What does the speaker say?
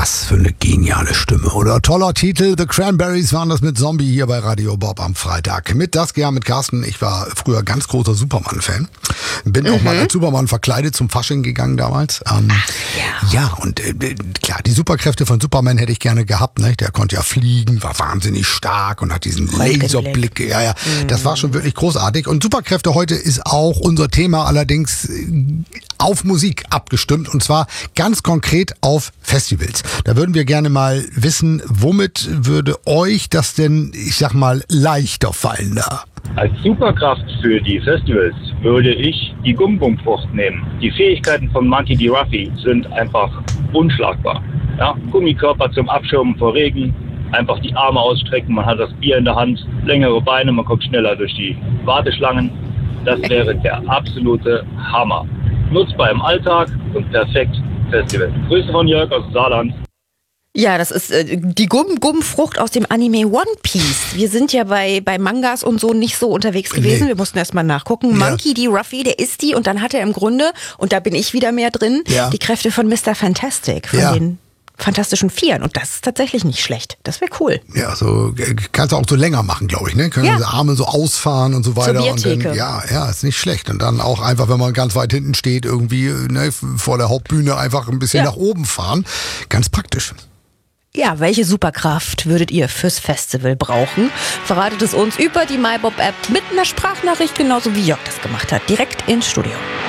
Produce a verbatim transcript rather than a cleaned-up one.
Was für eine geniale Stimme, oder? Toller Titel. The Cranberries waren das mit Zombie hier bei Radio Bob am Freitag. Mit Saskia, mit Carsten. Ich war früher ganz großer Superman-Fan. Bin mhm. auch mal als Superman verkleidet zum Fasching gegangen damals. Ähm, Ach, ja. ja, und äh, klar, die Superkräfte von Superman hätte ich gerne gehabt. Ne? Der konnte ja fliegen, war wahnsinnig stark und hat diesen Laserblick. Ja, ja, mhm. das war schon wirklich großartig. Und Superkräfte heute ist auch unser Thema, allerdings auf Musik abgestimmt. Und zwar ganz konkret auf Festivals. Da würden wir gerne mal wissen, womit würde euch das denn, ich sag mal, leichter fallen da? Als Superkraft für die Festivals würde ich die Gum-Gum-Frucht nehmen. Die Fähigkeiten von Monkey D. Ruffy sind einfach unschlagbar. Ja, Gummikörper zum Abschirmen vor Regen, einfach die Arme ausstrecken, man hat das Bier in der Hand, längere Beine, man kommt schneller durch die Warteschlangen. Das wäre der absolute Hammer. Nutzbar im Alltag und perfekt Festival. Grüße von Jörg aus Saarland. Ja, das ist äh, die Gum-Gum-Frucht aus dem Anime One Piece. Wir sind ja bei, bei Mangas und so nicht so unterwegs gewesen. Nee. Wir mussten erst mal nachgucken. Ja. Monkey D. Ruffy, der ist die. Und dann hat er im Grunde, und da bin ich wieder mehr drin, ja. die Kräfte von Mister Fantastic, von ja. den Fantastischen Vieren. Und das ist tatsächlich nicht schlecht. Das wäre cool. Ja, so kannst du auch so länger machen, glaube ich. Ne? Können ja. die Arme so ausfahren und so weiter. Und dann, ja, ja, ist nicht schlecht. Und dann auch einfach, wenn man ganz weit hinten steht, irgendwie ne, vor der Hauptbühne einfach ein bisschen ja. nach oben fahren. Ganz praktisch. Ja, welche Superkraft würdet ihr fürs Festival brauchen? Verratet es uns über die MyBob-App mit einer Sprachnachricht, genauso wie Jörg das gemacht hat, direkt ins Studio.